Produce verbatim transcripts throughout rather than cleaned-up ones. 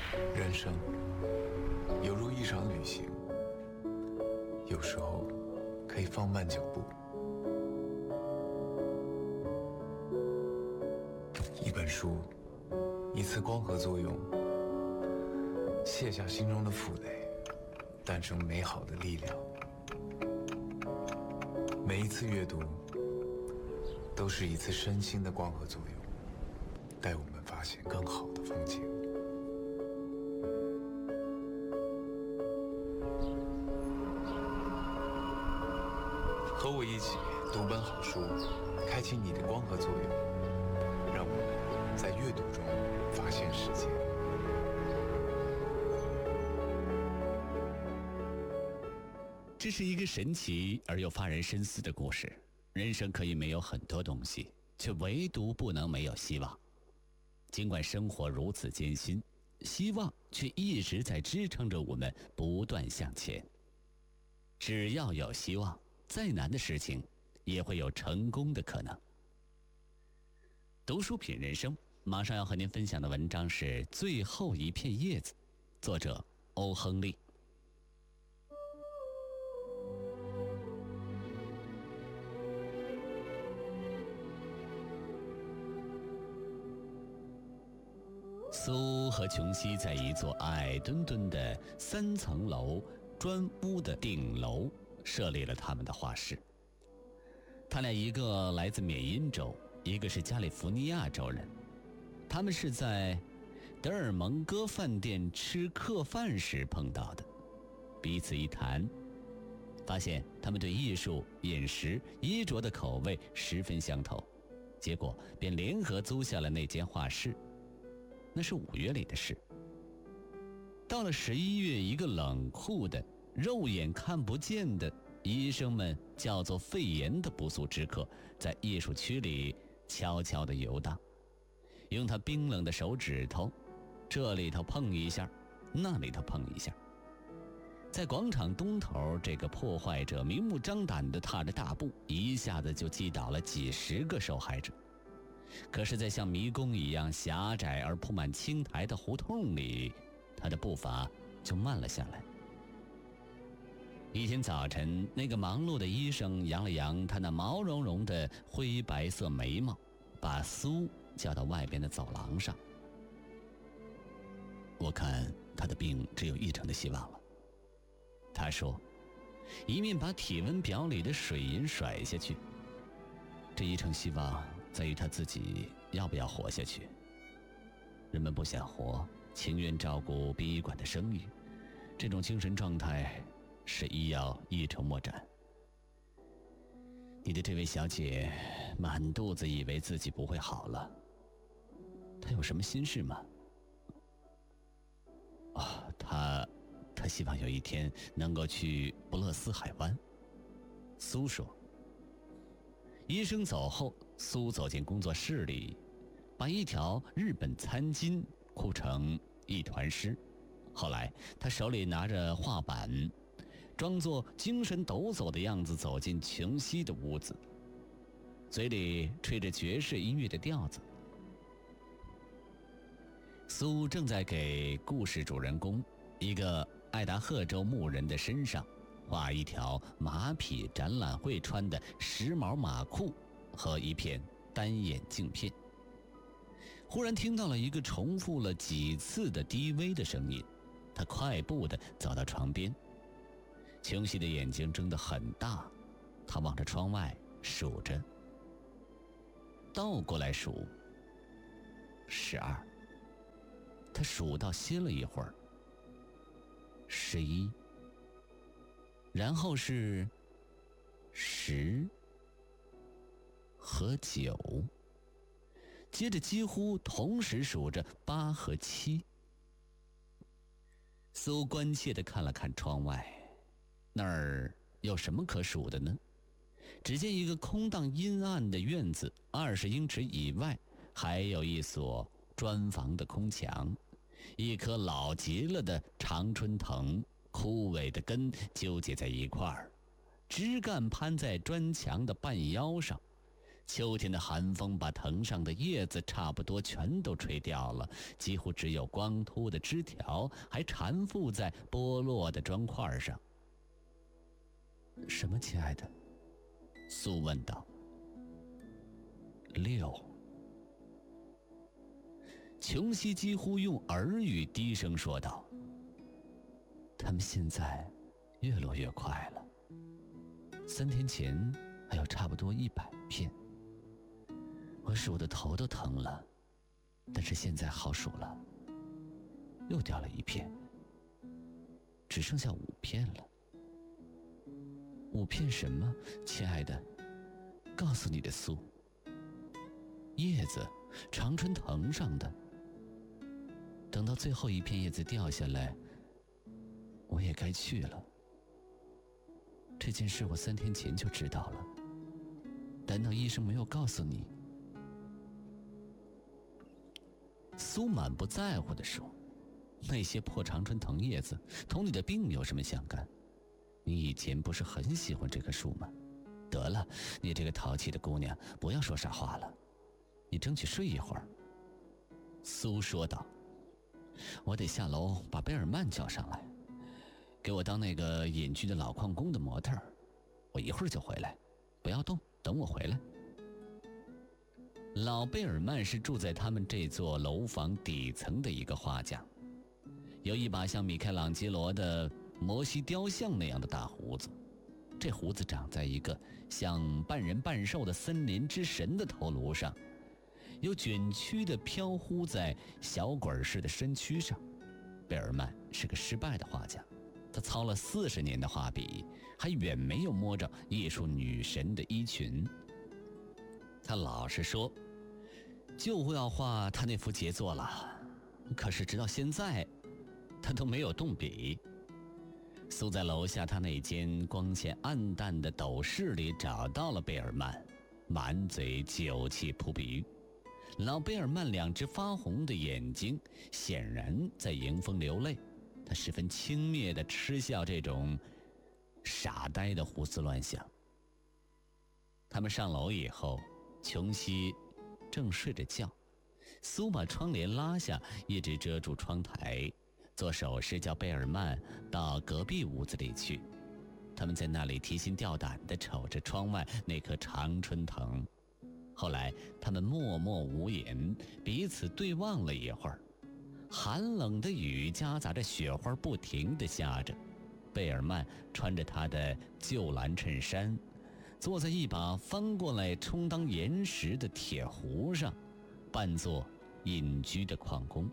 人生犹如一场旅行，有时候可以放慢脚步。一本书，一次光合作用，卸下心中的负累，诞生美好的力量。每一次阅读，都是一次身心的光合作用，带我们发现更好的风景。和我一起读本好书，开启你的光合作用，让我们在阅读中发现世界。 这是一个神奇而又发人深思的故事。人生可以没有很多东西，却唯独不能没有希望。尽管生活如此艰辛，希望却一直在支撑着我们不断向前。只要有希望，再难的事情也会有成功的可能。读书品人生，马上要和您分享的文章是《最后一片叶子》，作者欧亨利。苏和琼西在一座矮墩墩的三层楼砖屋的顶楼设立了他们的画室。他俩一个来自缅因州，一个是加利福尼亚州人。他们是在德尔蒙戈饭店吃客饭时碰到的，彼此一谈，发现他们对艺术、饮食、衣着的口味十分相投，结果便联合租下了那间画室。那是五月里的事。到了十一月，一个冷酷的、肉眼看不见的医生们叫做肺炎的不速之客，在艺术区里悄悄地游荡，用他冰冷的手指头，这里头碰一下，那里头碰一下。在广场东头，这个破坏者明目张胆地踏着大步，一下子就击倒了几十个受害者。可是在像迷宫一样狭窄而铺满青苔的胡同里，他的步伐就慢了下来。一天早晨，那个忙碌的医生扬了扬他那毛茸茸的灰白色眉毛，把苏叫到外边的走廊上。我看他的病只有一成的希望了，他说，一面把体温表里的水银甩下去。这一成希望在于他自己要不要活下去。人们不想活，情愿照顾殡仪馆的生意，这种精神状态使医药一筹莫展。你的这位小姐满肚子以为自己不会好了，她有什么心事吗？啊、哦，她她希望有一天能够去布勒斯海湾。苏说。医生走后，苏走进工作室里，把一条日本餐巾哭成一团湿。后来他手里拿着画板，装作精神抖擞的样子走进琼西的屋子，嘴里吹着爵士音乐的调子。苏正在给故事主人公，一个爱达荷州牧人的身上画一条马匹展览会穿的时髦马裤和一片单眼镜片。忽然听到了一个重复了几次的低微的声音，他快步地走到床边。琼西的眼睛睁得很大，他望着窗外数着，倒过来数十二。他数到歇了一会儿，十一，然后是十和九，接着几乎同时数着八和七。苏关切地看了看窗外，那儿有什么可数的呢？只见一个空荡阴暗的院子，二十英尺以外还有一所砖房的空墙，一棵老极了的常春藤，枯萎的根纠结在一块儿，枝干攀在砖墙的半腰上， 秋天的寒风把藤上的叶子差不多全都吹掉了，几乎只有光秃的枝条还缠附在剥落的砖块上。什么，亲爱的？苏问道。六。琼西几乎用耳语低声说道：他们现在越落越快了，三天前还有差不多一百片，我数的头都疼了，但是现在好数了，又掉了一片，只剩下五片了。五片什么，亲爱的？告诉你的苏。叶子，常春藤上的。等到最后一片叶子掉下来，我也该去了。这件事我三天前就知道了，难道医生没有告诉你？苏满不在乎地说：那些破常春藤叶子同你的病有什么相干？你以前不是很喜欢这棵树吗？得了，你这个淘气的姑娘，不要说傻话了，你争取睡一会儿。苏说道：我得下楼把贝尔曼叫上来，给我当那个隐居的老矿工的模特儿，我一会儿就回来，不要动，等我回来。老贝尔曼是住在他们这座楼房底层的一个画家，有一把像米开朗基罗的摩西雕像那样的大胡子，这胡子长在一个像半人半兽的森林之神的头颅上，又卷曲地飘忽在小滚式的身躯上。贝尔曼是个失败的画家，他操了四十年的画笔，还远没有摸着艺术女神的衣裙。他老实说，就要画他那幅杰作了，可是直到现在，他都没有动笔。苏在楼下他那间光线暗淡的斗室里找到了贝尔曼，满嘴酒气扑鼻。老贝尔曼两只发红的眼睛显然在迎风流泪，他十分轻蔑地嗤笑这种傻呆的胡思乱想。他们上楼以后，琼西正睡着觉，苏把窗帘拉下，一直遮住窗台，做手势叫贝尔曼到隔壁屋子里去。他们在那里提心吊胆地瞅着窗外那棵常春藤。后来他们默默无言，彼此对望了一会儿。寒冷的雨夹杂着雪花不停地下着。贝尔曼穿着他的旧蓝衬衫，坐在一把翻过来充当岩石的铁壶上，扮作隐居的矿工。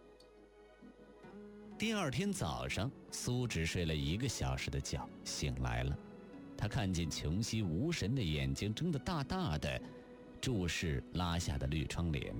第二天早上，苏只睡了一个小时的觉，醒来了。他看见琼西无神的眼睛睁得大大的，注视拉下的绿窗帘。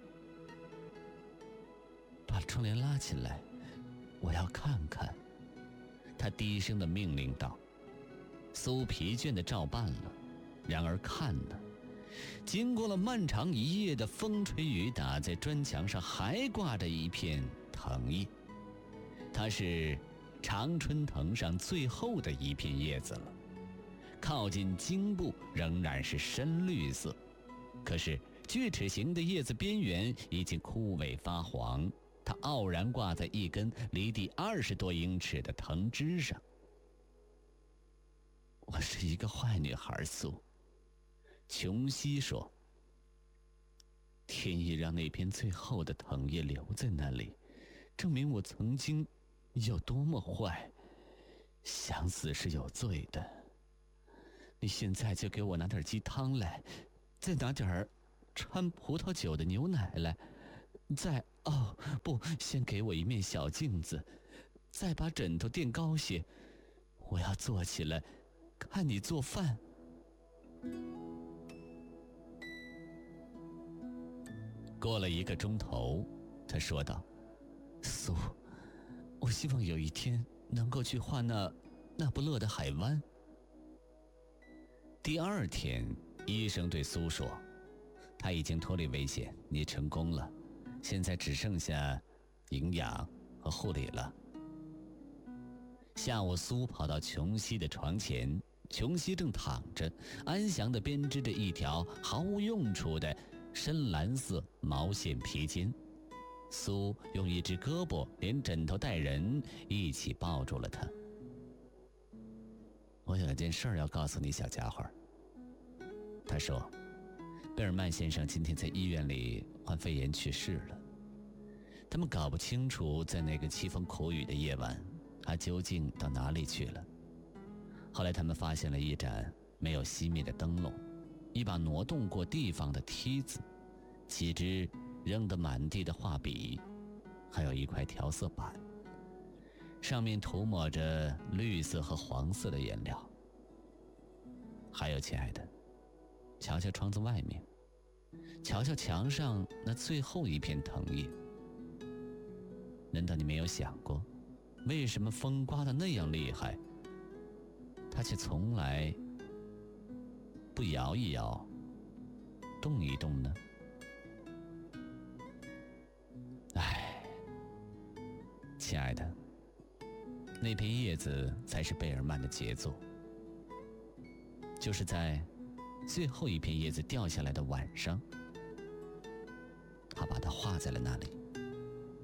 把窗帘拉起来，我要看看，他低声地命令道。苏疲倦地照办了，然而看呢，经过了漫长一夜的风吹雨打，在砖墙上还挂着一片藤叶，它是常春藤上最后的一片叶子了，靠近茎部仍然是深绿色，可是锯齿形的叶子边缘已经枯萎发黄，它傲然挂在一根离地二十多英尺的藤枝上。我是一个坏女孩，苏，琼西说。天意让那片最后的藤叶留在那里，证明我曾经有多么坏，想死是有罪的。你现在就给我拿点鸡汤来，再拿点掺葡萄酒的牛奶来，再哦不，先给我一面小镜子，再把枕头垫高些，我要坐起来看你做饭。过了一个钟头，他说道：苏，我希望有一天能够去画那那不勒的海湾。第二天，医生对苏说，他已经脱离危险，你成功了，现在只剩下营养和护理了。下午，苏跑到琼西的床前， 琼西正躺着，安详地编织着一条毫无用处的深蓝色毛线披肩。苏用一只胳膊连枕头带人一起抱住了他。我有件事儿要告诉你，小家伙。他说，贝尔曼先生今天在医院里患肺炎去世了。他们搞不清楚在那个凄风苦雨的夜晚，他究竟到哪里去了。后来他们发现了一盏没有熄灭的灯笼，一把挪动过地方的梯子，几只扔得满地的画笔，还有一块调色板，上面涂抹着绿色和黄色的颜料。还有，亲爱的，瞧瞧窗子外面，瞧瞧墙上那最后一片藤叶。难道你没有想过，为什么风刮得那样厉害，它却从来不摇一摇，动一动呢？唉，亲爱的，那片叶子才是贝尔曼的杰作。就是在最后一片叶子掉下来的晚上，他把它画在了那里。